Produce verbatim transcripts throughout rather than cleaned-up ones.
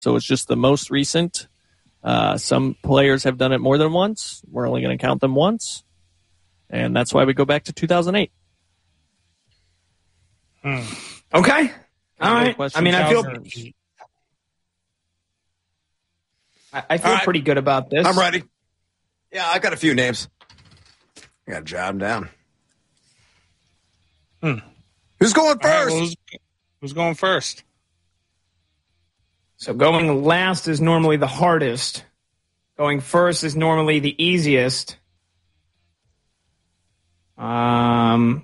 So it's just the most recent. Uh, some players have done it more than once. We're only going to count them once. And that's why we go back to two thousand eight. Hmm. Okay. All right. I mean, I feel I, I feel right. pretty good about this. I'm ready. Yeah, I got a few names. I got to jot them down. Hmm. Who's going first? Right, well, who's, who's going first? So going last is normally the hardest. Going first is normally the easiest. Um,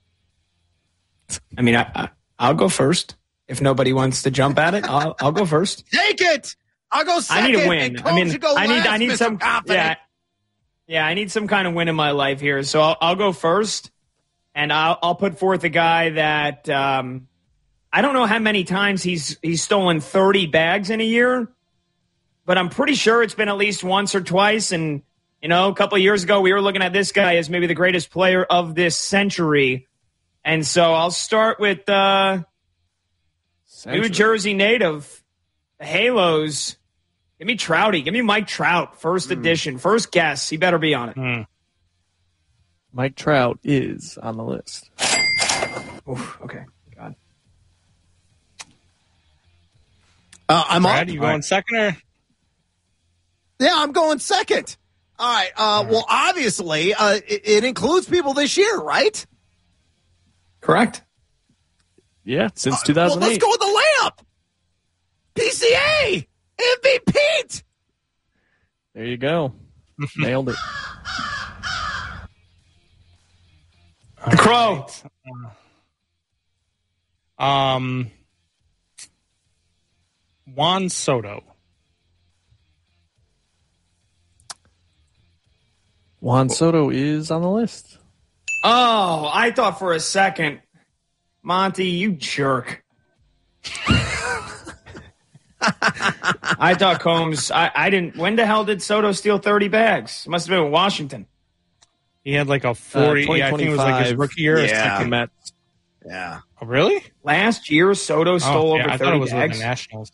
I mean, I, I, I'll go first. If nobody wants to jump at it, I'll, I'll go first. Take it. I'll go second. I need a win. I mean, I need, last, I need Mister some. Confident. Yeah, yeah, I need some kind of win in my life here. So I'll, I'll go first, and I'll, I'll put forth a guy that um, I don't know how many times he's he's stolen thirty bags in a year, but I'm pretty sure it's been at least once or twice. And you know, a couple of years ago, we were looking at this guy as maybe the greatest player of this century, and so I'll start with. Uh, New Jersey native, the Halos. Give me Trouty. Give me Mike Trout, first mm. edition, first guess. He better be on it. Mm. Mike Trout is on the list. Oof, okay, God. Uh, I'm Brad, on. you going right. second or? Yeah, I'm going second. All right. Uh, All right. Well, obviously, uh, it, it includes people this year, right? Correct. Yeah, since two thousand eight. Uh, well, let's go with the layup. P C A M V P. There you go. Nailed it. The Crow. Right. Um, Juan Soto. Juan Soto is on the list. Oh, I thought for a second. Monty, you jerk. I thought Combs, I, I didn't, when the hell did Soto steal thirty bags? It must have been in Washington. He had like a forty, uh, yeah, I think it was like his rookie year. Yeah. Mets. Yeah. Oh, really? Last year, Soto stole oh, yeah, over I thirty thought it was bags. with the Nationals.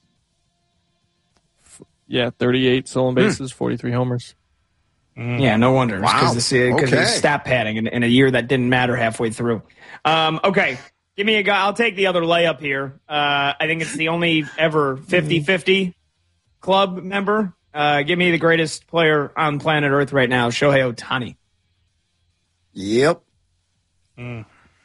Yeah, thirty-eight stolen bases, hmm. forty-three homers. Mm. Yeah, no wonder. Wow. Because okay. stat padding in, in a year that didn't matter halfway through. Um, okay. Give me a guy. I'll take the other layup here. Uh, I think it's the only ever fifty-fifty club member. Uh, give me the greatest player on planet Earth right now, Shohei Ohtani. Yep. Mm.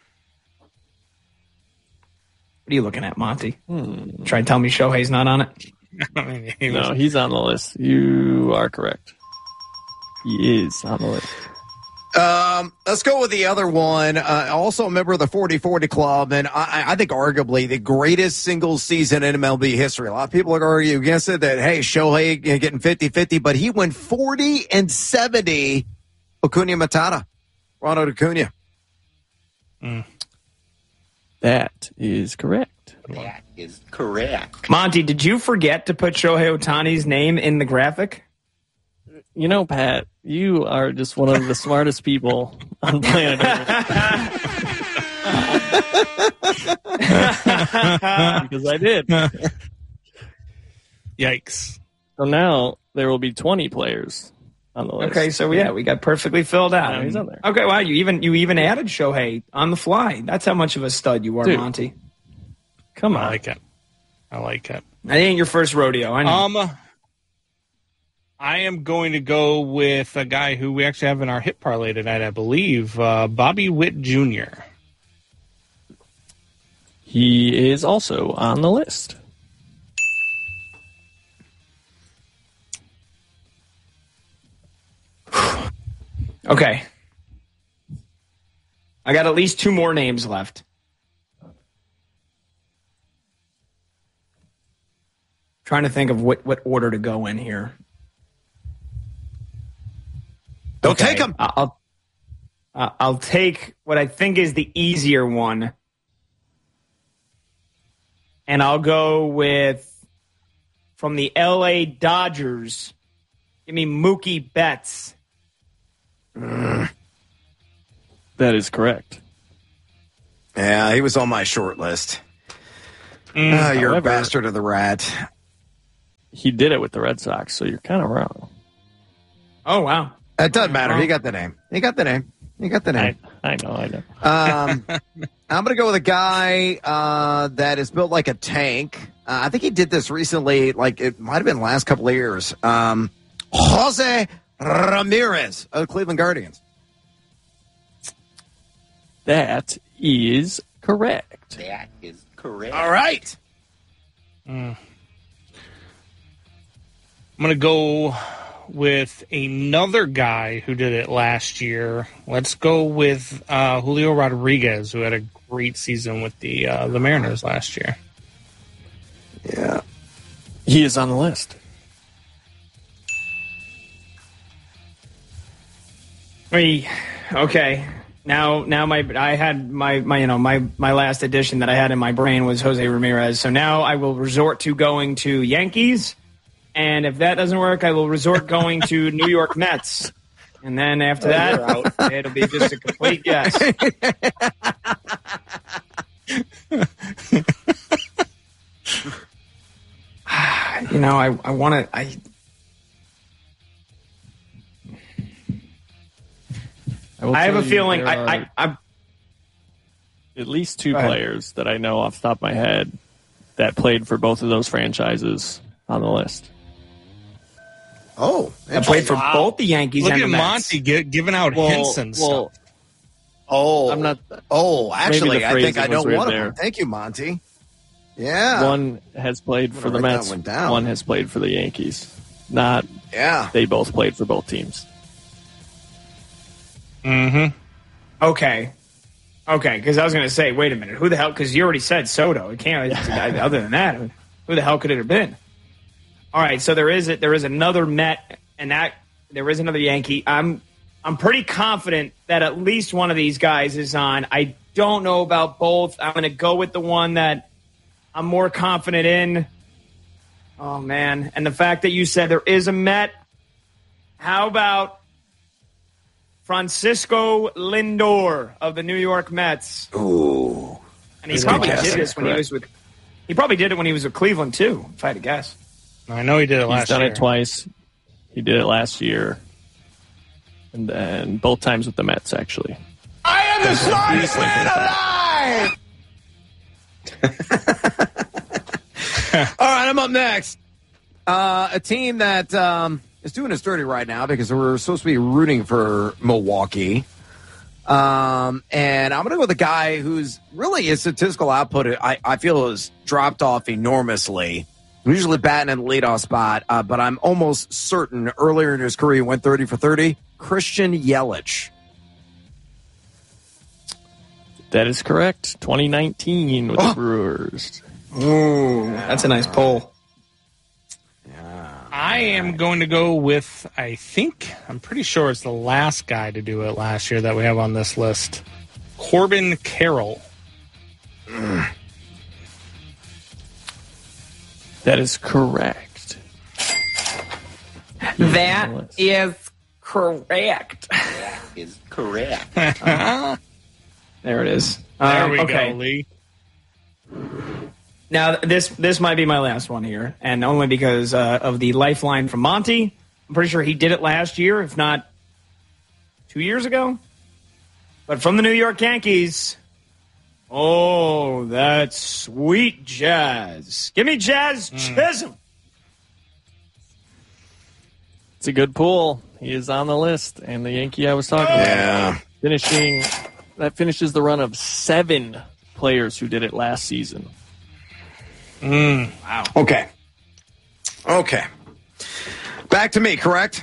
What are you looking at, Monty? Hmm. Try and tell me Shohei's not on it? I mean, he no, was... he's on the list. You are correct. He is on the list. Um, let's go with the other one. Uh, also a member of the forty forty Club, and I, I think arguably the greatest single season in M L B history. A lot of people are arguing against it that, hey, Shohei getting fifty-fifty, but he went forty and seventy. Acuna Matata. Ronald Acuna. Mm. That is correct. That is correct. Monty, did you forget to put Shohei Ohtani's name in the graphic? You know, Pat, you are just one of the smartest people on planet Earth. Because I did. Yikes. So now there will be twenty players on the list. Okay, so yeah, we got perfectly filled out. Now he's on there. Okay, wow, you even you even added Shohei on the fly. That's how much of a stud you are, Dude. Monty. Come on. I like it. I like it. That ain't your first rodeo. I know. Um, I am going to go with a guy who we actually have in our hit parlay tonight, I believe, uh, Bobby Witt Junior He is also on the list. Okay. I got at least two more names left. Trying to think of what, what order to go in here. Don't okay. take them. I'll uh, I'll take what I think is the easier one, and I'll go with from the L A Dodgers. Give me Mookie Betts. Mm. That is correct. Yeah, he was on my short list. Mm, uh, you're however, a bastard of the rat. he did it with the Red Sox, so you're kind of wrong. Oh, wow. It doesn't matter. He got the name. He got the name. He got the name. I, I know, I know. Um, I'm going to go with a guy uh, that is built like a tank. Uh, I think he did this recently, like it might have been the last couple of years. Um, Jose Ramirez of the Cleveland Guardians. That is correct. That is correct. All right. Mm. I'm going to go with another guy who did it last year. Let's go with uh, Julio Rodriguez, who had a great season with the uh, the Mariners last year. Yeah. He is on the list. We, okay. Now, now my I had my, my you know my, my last addition that I had in my brain was Jose Ramirez. So now I will resort to going to Yankees, and if that doesn't work, I will resort going to New York Mets. And then after that, it'll be just a complete guess. You know, I I want to I. I, will I have tell a you feeling there I, are I I'm at least two Go ahead. players that I know off the top of my head that played for both of those franchises on the list. Oh, I played for Wow. both the Yankees Look and at the Mets. Monty gi- giving out hints and well, stuff. Oh, I'm not. Oh, actually, the I think phrasing I know was weird one of there. them. Thank you, Monty. Yeah. One has played I'm for gonna the write that Mets. one down. One has played for the Yankees. Not Yeah. they both played for both teams. Mm-hmm. Okay. Okay, because I was going to say, wait a minute, who the hell? Because you already said Soto. It can't. Other than that, who the hell could it have been? All right, so there is a, there is another Met, and that there is another Yankee. I'm I'm pretty confident that at least one of these guys is on. I don't know about both. I'm going to go with the one that I'm more confident in. Oh man, and the fact that you said there is a Met. How about Francisco Lindor of the New York Mets? Ooh. And he Good probably guess. did this when he Correct. was with. He probably did it when he was with Cleveland too, if I had to guess. I know he did it He's last done year. it twice. He did it last year, and then both times with the Mets. Actually, I am the smartest man alive! All right, I'm up next. Uh, a team that um, is doing us dirty right now because we're supposed to be rooting for Milwaukee. Um, and I'm going to go with a guy who's really his statistical output, I, I feel, has dropped off enormously. Usually batting in the leadoff spot, uh, but I'm almost certain earlier in his career he went thirty for thirty. Christian Yelich. that is correct. twenty nineteen with Oh. the Brewers. Ooh, that's a nice poll. I am going to go with, I think, I'm pretty sure it's the last guy to do it last year that we have on this list. Corbin Carroll. That is correct. That is correct. That is correct. There it is. There Um, we okay. go, Lee. Now this this might be my last one here, and only because uh, of the lifeline from Monty. I'm pretty sure he did it last year, if not two years ago. But from the New York Yankees, oh, that's sweet jazz. Give me Jazz Chisholm. It's a good pool. He is on the list, and the Yankee I was talking about. Yeah. Finishing, that finishes the run of seven players who did it last season. Wow. Okay. Okay. Back to me, correct?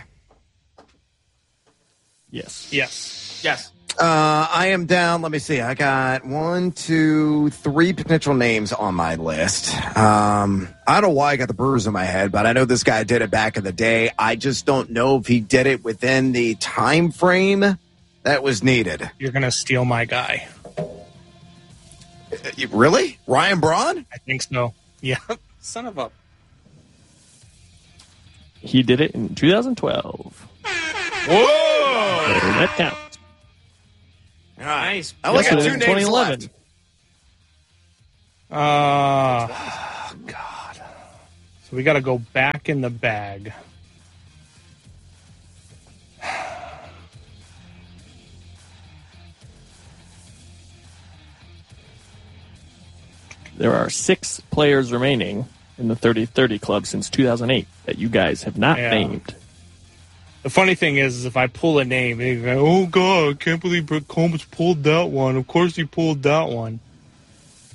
Yes. Yes. Yes. Uh, I am down. Let me see. I got one, two, three potential names on my list. Um, I don't know why I got the Brewers in my head, but I know this guy did it back in the day. I just don't know if he did it within the time frame that was needed. You're going to steal my guy. Uh, you- Really? Ryan Braun? I think so. Yeah. Son of a... He did it in two thousand twelve. Whoa! So that counts. All right. Nice. I only Yes, got it two is names twenty eleven. left. Uh, God. So we got to go back in the bag. There are six players remaining in the thirty thirty club since two thousand eight that you guys have not Yeah. named. The funny thing is, is if I pull a name, they go, oh, God, I can't believe Brett Combs pulled that one. Of course he pulled that one.